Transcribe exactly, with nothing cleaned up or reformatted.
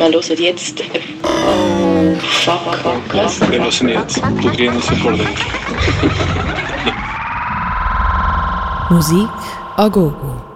Wir hören jetzt... Oh, fuck, was? Wir hören jetzt Pudrinos e Cordeiro. Musik a gogo.